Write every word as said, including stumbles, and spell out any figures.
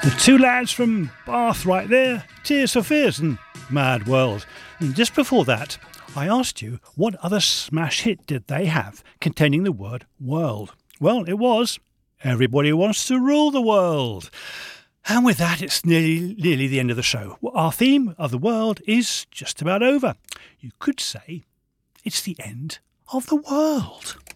The two lads from Bath right there, Tears for Fears and Mad World. And just before that, I asked you what other smash hit did they have containing the word world. Well, it was Everybody Wants to Rule the World. And with that, it's nearly, nearly the end of the show. Our theme of the world is just about over. You could say it's the end of the world.